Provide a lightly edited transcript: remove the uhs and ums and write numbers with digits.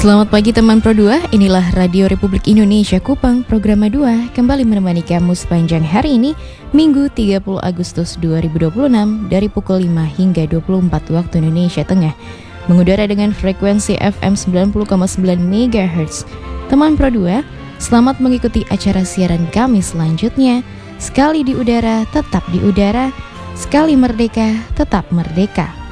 Selamat pagi teman Pro 2, inilah Radio Republik Indonesia Kupang, Programa 2 kembali menemani kamu sepanjang hari ini, Minggu 30 Agustus 2026 dari pukul 5 hingga 24 waktu Indonesia Tengah. Mengudara dengan frekuensi FM 90,9 MHz. Teman Pro 2, selamat mengikuti acara siaran kami selanjutnya. Sekali di udara, tetap di udara. Sekali merdeka, tetap merdeka.